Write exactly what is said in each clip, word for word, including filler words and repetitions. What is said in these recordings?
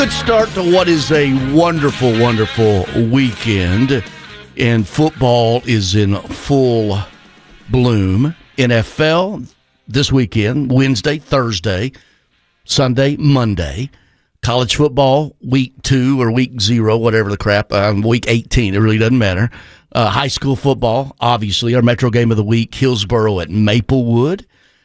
Good start to what is a wonderful, wonderful weekend, and football is in full bloom. N F L this weekend, Wednesday, Thursday, Sunday, Monday. College football, week two or week zero, whatever the crap, um, week eighteen, it really doesn't matter. Uh, high school football, obviously, our Metro game of the week, Hillsboro at Maplewood.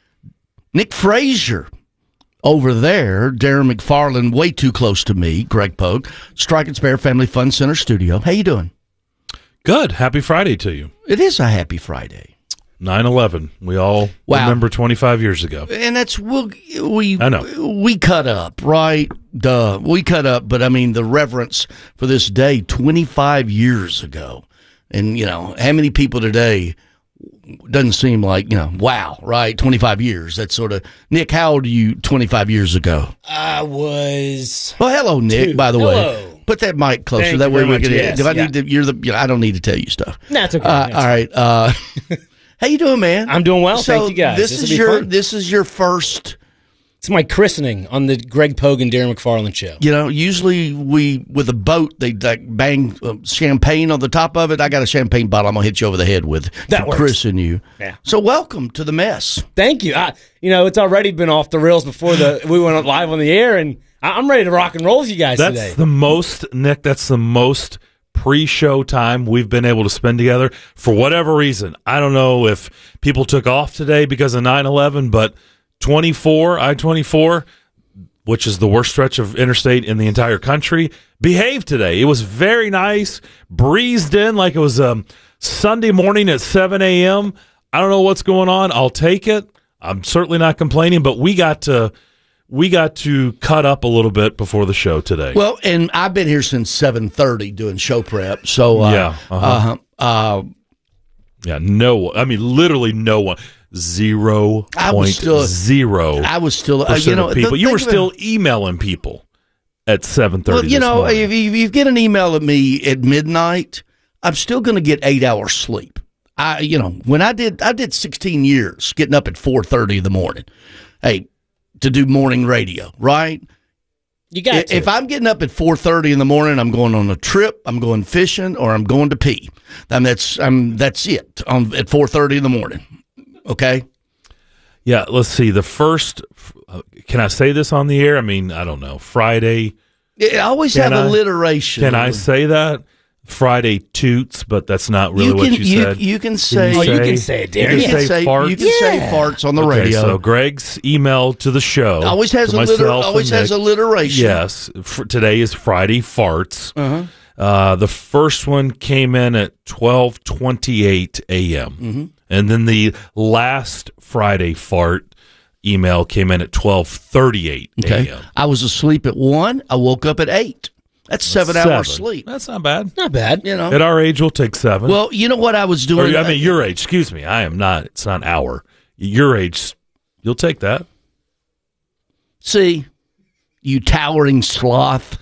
Nick Frazier over there, Darren McFarland, way too close to me, Greg Pogue, Strike and Spare Family Fun Center Studio. How you doing? Good. Happy Friday to you. It is a happy Friday. nine eleven. We all Wow. remember twenty-five years ago. And that's, we'll, we I know. we cut up, right? Duh. We cut up, but I mean, the reverence for this day, twenty-five years ago. And, you know, how many people today doesn't seem like, you know, wow, right? twenty-five years. That's sort of, Nick, how old are you twenty-five years ago? I was. Well, hello, Nick, Two. by the Hello. way. Put that mic closer. Thank that you way very we much. can. Yes, if I yeah. need to, you're the. You know, I don't need to tell you stuff. That's okay. Uh, That's all right. Uh, how you doing, man? I'm doing well. So Thank you, guys. This This'll is be your. fun. This is your first. It's my christening on the Greg Pogue and Darren McFarland show. You know, usually we with a boat they like bang uh, champagne on the top of it. I got a champagne bottle. I'm gonna hit you over the head with That to works. christen you. Yeah. So welcome to the mess. Thank you. I, you know, it's already been off the rails before the we went live on the air, and I- I'm ready to rock and roll with you guys That's today. the most, Nick, that's the most pre-show time we've been able to spend together for whatever reason. I don't know if people took off today because of nine eleven, but twenty-four, I twenty-four, which is the worst stretch of interstate in the entire country, behaved today. It was very nice, breezed in like it was um, Sunday morning at seven a.m. I don't know what's going on. I'll take it. I'm certainly not complaining, but we got to we got to cut up a little bit before the show today. Well, and I've been here since seven thirty doing show prep. So uh, Yeah, uh-huh. uh, uh, yeah, no one. I mean, literally no one. Zero I point was still- zero I was still, uh, percent you know, of people. the You were thing about- still emailing people at seven thirty. Well, you this know, morning. if you, if you get an email at me at midnight, I'm still going to get eight hours sleep. I, you know, when I did, I did sixteen years getting up at four thirty in the morning. Hey, to do morning radio, right? you got If, to. if I'm getting up at four thirty in the morning, I'm going on a trip, I'm going fishing, or I'm going to pee. I mean, that's, I'm, that's it on at four thirty in the morning. Okay. yeah, let's see. The first, uh, can I say this on the air? I mean, I don't know. Friday. It always Can have I- alliteration. Can I say that? Friday toots, but that's not really you can, what you, you, said. you can say, Oh, you can say it, You Darren. can you can say say, farts. you can say Yeah. farts on the Okay, radio. so Greg's email to the show always has to a litter, myself always and has Nick. alliteration. Yes, for, today is Friday farts. Uh-huh. Uh, the first one came in at twelve twenty-eight a.m. Mm-hmm. And then the last Friday fart email came in at twelve thirty-eight Okay. a.m. I was asleep at one. I woke up at eight. That's seven, Seven. hours sleep. That's not bad. Not bad. You know. At our age, we'll take seven. Well, you know what I was or, doing. I mean, your age. Excuse me. I am not. It's not our. Your age, you'll take that. See, you towering sloth.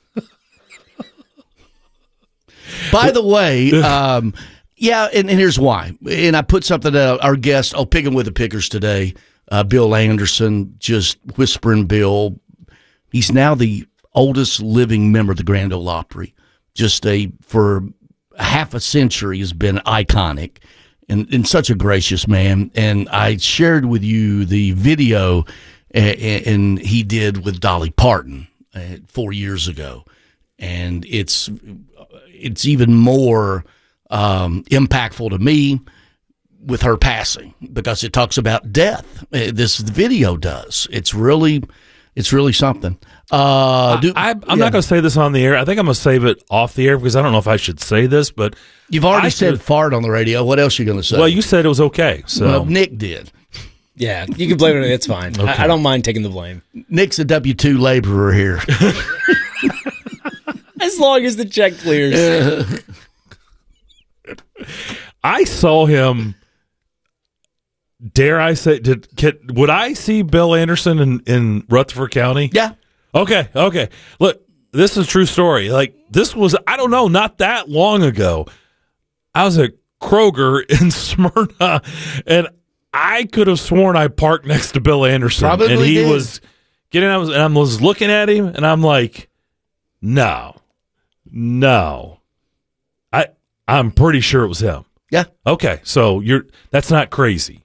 By the way, um, yeah, and, and here's why. And I put something that our guest, oh, Picking with the Pickers today, uh, Bill Anderson, just whispering Bill. He's now the oldest living member of the Grand Ole Opry. Just a, for half a century has been iconic and, and such a gracious man. And I shared with you the video and, and he did with Dolly Parton uh, four years ago. And it's it's even more um, impactful to me with her passing because it talks about death. Uh, This video does. It's really, it's really something. Uh, do, I, I'm yeah. not going to say this on the air. I think I'm going to save it off the air because I don't know if I should say this, but You've already I said should- fart on the radio. What else are you going to say? well, you said it was okay. So Well, Nick did. Yeah, you can blame it. It's fine. I, I don't mind taking the blame. Nick's a W two laborer here. As long as the check clears. I saw him. Dare I say? Did can, would I see Bill Anderson in, in Rutherford County? Yeah. Okay. Okay. Look, this is a true story. Like this was, I don't know, not that long ago. I was at Kroger in Smyrna, and I could have sworn I parked next to Bill Anderson, Probably and he did. was getting. I was, and I was looking at him, and I'm like, No. No. I I'm pretty sure it was him. Yeah. Okay, so you're that's not crazy.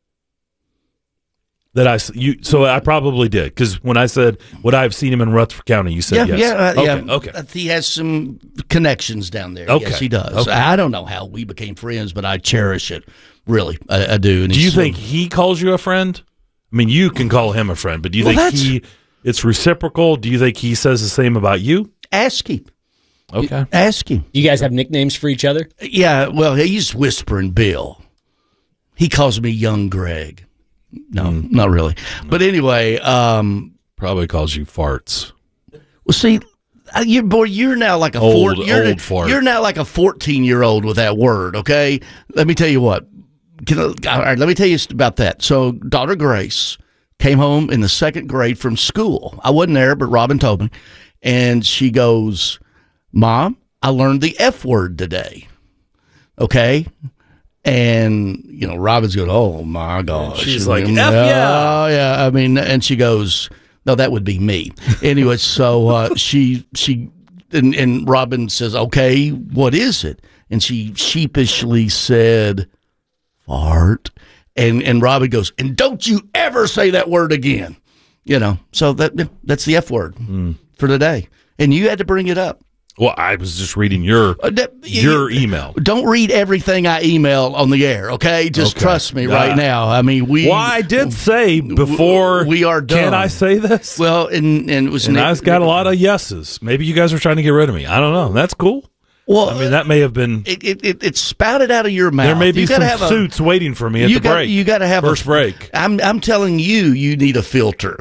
That I s- you so I probably did because when I said would I have seen him in Rutherford County, you said Yeah, yes. yeah, uh, okay, yeah. okay. Uh, He has some connections down there. Okay, Yes, he does. okay. I don't know how we became friends, but I cherish it. Really, I, I do. And Do you he's- think he calls you a friend? I mean, you can call him a friend, but do you Well, think that's- he it's reciprocal? Do you think he says the same about you? Ask him. Okay. Ask him. You guys have nicknames for each other? Yeah, well, he's Whispering Bill. He calls me Young Greg. No, Mm. not really. But anyway, um, Probably calls you farts. well, see, uh, you boy, you're now like a Old- four, you're, old fart. you're now like a fourteen year old with that word. Okay, let me tell you what. Can I, all right, let me tell you about that. So, daughter Grace came home in the second grade from school. I wasn't there, but Robin told me, and she goes, "Mom, I learned the F word today." Okay. And, you know, Robin's going, "Oh, my gosh." she's like, And, "F yeah." Oh, yeah. I mean, and she goes, "No, that would be me." Anyway, so uh, she, she, and, and Robin says, "Okay, what is it?" And she sheepishly said, "Fart." And, and Robin goes, "And don't you ever say that word again." You know, so that that's the F word Mm. for today. And you had to bring it up. Well, I was just reading your Uh, that- your you- email. Don't read everything I email on the air, okay? Just Okay. trust me Uh, right now. I mean, we. Well, I did say before we are done. Can I say this? Well, and and it was. and Nick- I've got a lot of yeses. Maybe you guys are trying to get rid of me. I don't know. That's cool. Well, I mean, that may have been. it, it, it, it spouted out of your mouth. There may be You some gotta have a- suits waiting for me at you the got, break. You got to have first a break. I'm I'm telling you, you need a filter.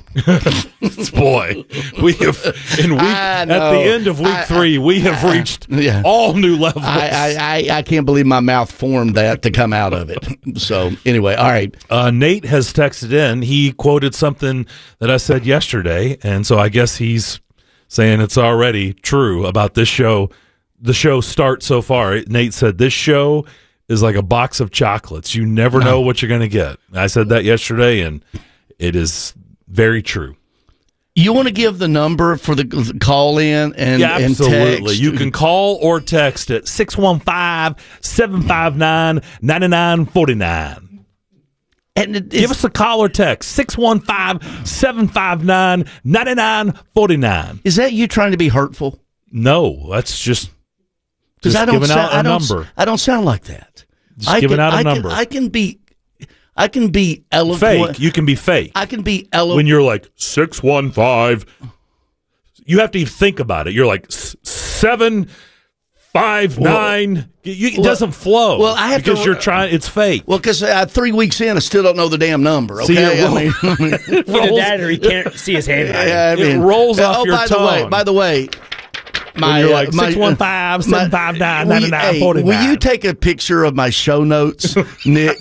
Boy, we have in week I at know. the end of week I- three, we have reached Yeah. all new levels. I, I, I I can't believe my mouth formed that to come out of it. So anyway, all right. Uh, Nate has texted in. He quoted something that I said yesterday, and so I guess he's saying it's already true about this show. The show start so far. Nate said this show is like a box of chocolates. You never know what you're going to get. I said that yesterday, and it is very true. You want to give the number for the the call in and Yeah, and absolutely. text? You can call or text at six one five, seven five nine, nine nine four nine. and it, Give us a call or text, six one five, seven five nine, nine nine four nine. Is that you trying to be hurtful? No, that's just, Because just I don't giving sound, out a I don't, number. I don't sound like that. Just I giving can, out a I number. Can, I can be, I can be eloquent. Fake. You can be fake. I can be eloquent. When you're like six one five, you have to think about it. You're like s- seven five nine. You, it well- doesn't flow. well, I have to- because you're trying. It's fake. Well, because uh, three weeks in, I still don't know the damn number. Okay, See, it I mean, Either that or he can't see his handwriting. yeah, I It mean, rolls off oh, your by the way, tongue. by the way, my you're uh, like my- six one five, seven five nine, will you- nine nine hey, four nine. Will you take a picture of my show notes, Nick?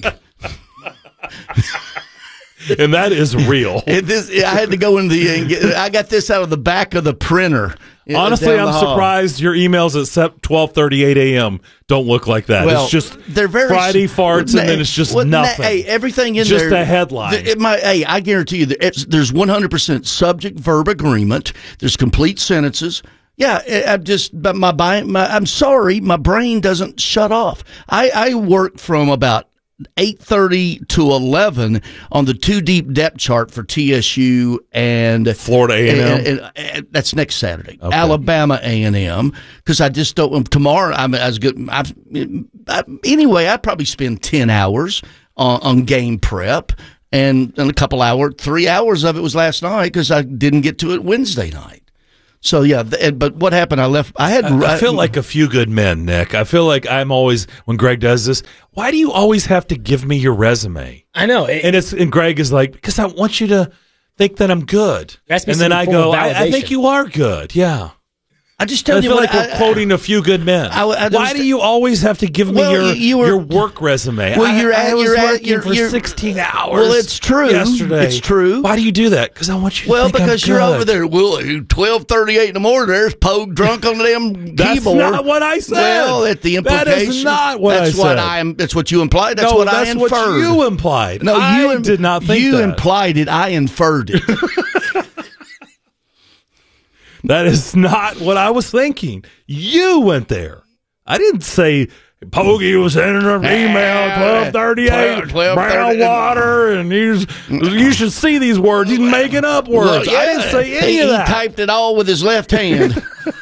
And that is real. It, this, I had to go in the. And get, I got this out of the back of the printer. Honestly, down I'm the hall. surprised your emails at twelve thirty-eight a.m. don't look like that. Well, it's just they're very Friday farts, Well, and then it's just well, na- nothing. Hey, everything in Just there. a headline. the- it might- hey, I guarantee you, that it's, there's one hundred percent subject verb agreement. There's complete sentences. Yeah, I- I'm just, but my, bi- my, I'm sorry, my brain doesn't shut off. I, I work from about eight thirty to eleven on the two deep depth chart for T S U and Florida A and M. and- and- and that's next Saturday. Alabama A and M, because I just don't. Tomorrow, I'm as good. I've, I, anyway, I'd probably spend ten hours on, on game prep, and, and a couple hours, three hours of it was last night because I didn't get to it Wednesday night. So yeah, th- but what happened? I left. I had. I feel like a few good men, Nick. I feel like I'm always, when Greg does this, why do you always have to give me your resume? I know. It, And it's and Greg is like, because I want you to think that I'm good. That's me And then some I form go, of I, I think validation. you are good. Yeah. I just I tell you feel what. like we're I- quoting a few good men. I- I Why just- do you always have to give me Well, your you were- your work resume? Well, I, you're I at- was you're at- working you're- for you're- sixteen hours. Well, it's true. Yesterday, It's true. Why do you do that? Because I want you. to Well, think I'm because you're good. over there. Well, twelve thirty-eight in the morning. There's Poe drunk on the damn That's keyboard. not what I said. Well, at the That implication. is not what that's I what said. I am. That's what you implied. That's no, what that's I inferred. what you implied. No, I you im- did not think you that. implied it. I inferred it. That is not what I was thinking. You went there. I didn't say Poggy was sending an email twelve thirty-eight brown water, and he's, you should see these words. He's making up words. Well, yeah, I didn't say any he, of that. He typed it all with his left hand.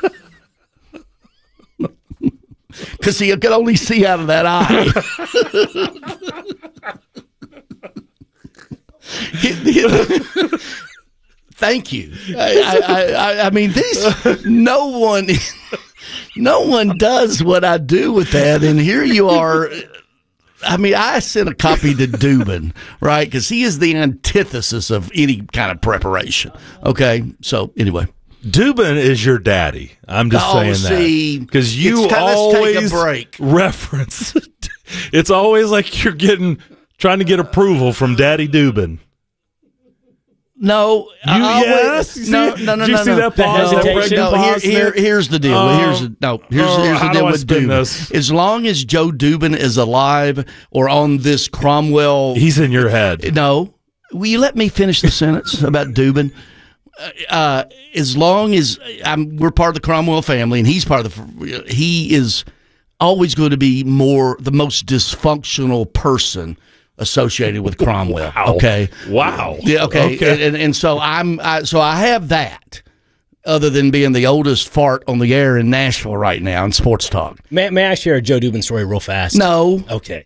Because he could only see out of that eye. Thank you. I, I, I, I mean, these. No one, no one does what I do with that, and here you are. I mean, I sent a copy to Dubin, right? Because he is the antithesis of any kind of preparation. Okay, so anyway. Dubin is your daddy. I'm just Oh, saying see, that because you it's kinda- let's take a always break. reference. It's always like you're getting trying to get approval from Daddy Dubin. No, You, I always- yes, you no, see- no, no, did you no, see no. that pause? The that hesitation. pregnant No, here, pause here, there? here's the deal. Oh. here's the, no, here's, Oh, here's how the do deal I with spin Dubin. this? As long as Joe Dubin is alive or on this Cromwell, He's in your head. no. Will you let me finish the sentence about Dubin? Uh, as long as I'm, we're part of the Cromwell family, and he's part of the, he is always going to be more the most dysfunctional person associated with Cromwell. Wow. Okay. Wow. Yeah. Okay. Okay. And, and and so I'm I, so I have that. Other than being the oldest fart on the air in Nashville right now in sports talk. May, may I share a Joe Dubin story real fast? No. Okay.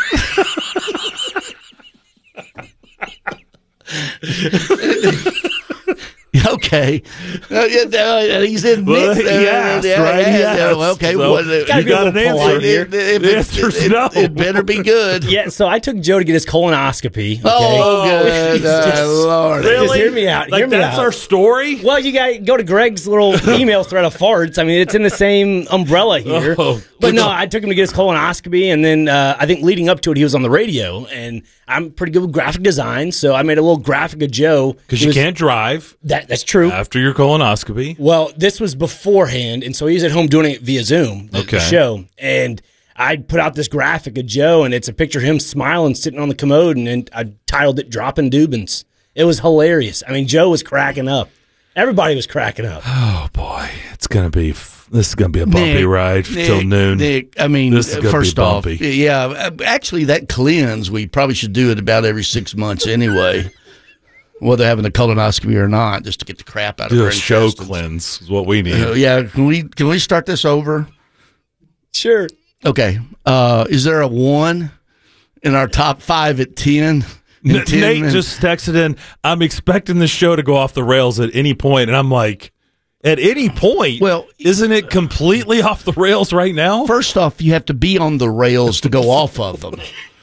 Okay. Uh, yeah, uh, he's in Well, Nick, he asked, yeah, right? He yeah, yeah, asked. okay. So what, uh, Gotta you be a got an little answer. polite here. If, if The it, answer's it, no. it better be good. Yeah, so I took Joe to get his colonoscopy. Okay? Oh, good. Uh, Lord. Just hear me out. Like Hear me that's out. our story. Well, you got go to Greg's little email thread of farts. I mean, it's in the same umbrella here. Oh, but no, I took him to get his colonoscopy, and then uh, I think leading up to it, he was on the radio, and I'm pretty good with graphic design, so I made a little graphic of Joe. Because He you was- can't drive That that's true. after your colonoscopy. Well, this was beforehand, and so he was at home doing it via Zoom, the, the Okay. show. And I put out this graphic of Joe, and it's a picture of him smiling, sitting on the commode, and, and I titled it "Dropping Dubins." It was hilarious. I mean, Joe was cracking up. Everybody was cracking up. Oh boy, it's gonna be. This is gonna be a bumpy Nick, ride Nick, till noon. Nick, I mean, This is gonna be first off, bumpy. yeah, uh, actually, that cleanse, we probably should do it about every six months anyway, whether having a colonoscopy or not, just to get the crap out Do of a our show intestines. cleanse is what we need. Uh, yeah, can we can we start this over? Sure. Okay. Uh, is there a one in our top five at ten? In N- ten Nate minutes? just texted in. I'm expecting the show to go off the rails at any point, and I'm like, at any point. Well, isn't it completely off the rails right now? First off, you have to be on the rails to go off of them.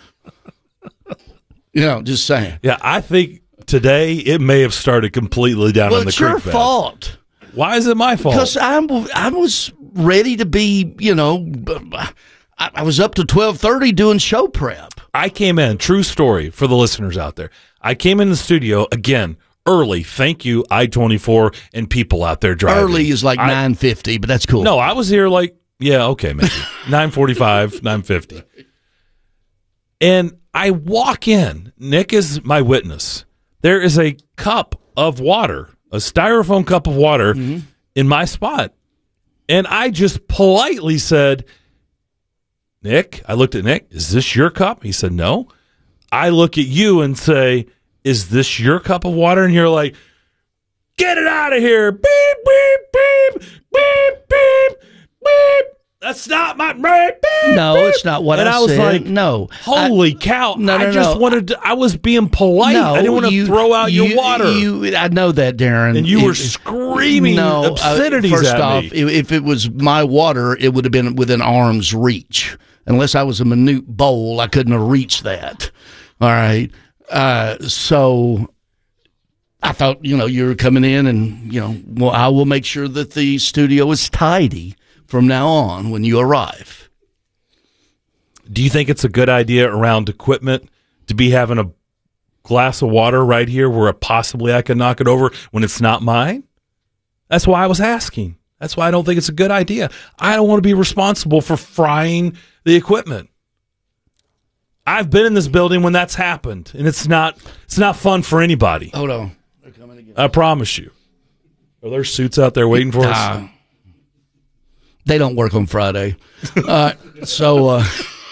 You know, just saying. Yeah, I think today it may have started completely down Well, in the it's creek your bed. fault. Why is it my fault? Because I'm, I was ready to be, you know, I, I was up to twelve thirty doing show prep. I came in, true story for the listeners out there. I came in the studio again early. Thank you, I twenty-four and people out there driving. Early is like I- nine fifty, but that's cool. No, I was here like, yeah, okay, maybe. nine forty-five, nine fifty. And I walk in. Nick is my witness. There is a cup of water, a styrofoam cup of water Mm-hmm. in my spot. And I just politely said, Nick, I looked at Nick, is this your cup? He said, no. I look at you and say, is this your cup of water? And you're like, get it out of here. Beep, beep, beep, beep, beep, beep. That's not my beep, beep, No, beep. it's not what and I I was said. like, No. holy cow. No, no, I just no. wanted to, I was being polite. No, I didn't want to you- throw out you- your water. You, I know that, Darren. and you were It- screaming no, uh, obscenities first at off, me. if, if it was my water, it would have been within arm's reach. Unless I was a minute bowl, I couldn't have reached that. All right. Uh, so I thought, you know, you were coming in and, you know, well, I will make sure that the studio is tidy from now on when you arrive. Do you think it's a good idea around equipment to be having a glass of water right here where possibly I could knock it over when it's not mine? That's why I was asking. That's why I don't think it's a good idea. I don't want to be responsible for frying the equipment. I've been in this building when that's happened, and it's not it's not fun for anybody. Hold on. They're coming again. I promise you. Are there suits out there waiting for us? Uh, they don't work on Friday. Uh, so, uh,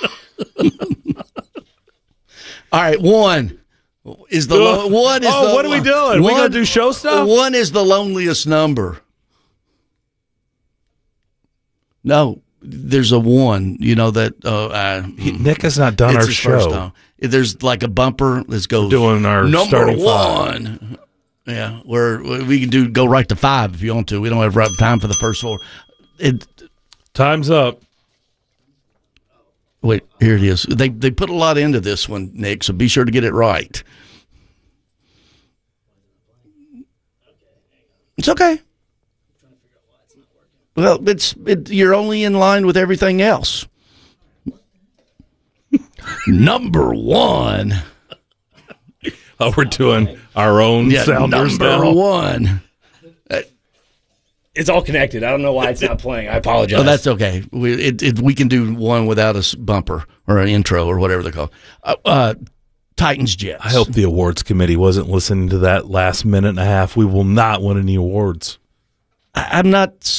all right, one is the lo- one is oh, the, what are we doing? One, we gonna do show stuff? One is the loneliest number. No, there's a one. You know that uh, uh, Nick has not done it's our his first show. time. There's like a bumper that goes Doing our number starting one. five. Yeah, where we can do go right to five if you want to. We don't have right time for the first four. It, Time's up. wait, here it is. They they put a lot into this one, Nick. So be sure to get it right. It's okay. Well, it's it, you're only in line with everything else. Number one. Oh, we're doing our own Yeah, sounders number now. one. It's all connected. I don't know why it's not playing. I apologize. Oh, that's okay. We it, it, we can do one without a s- bumper or an intro or whatever they're called. Uh, uh, Titans Jets. I hope the awards committee wasn't listening to that last minute and a half. We will not win any awards. I, I'm not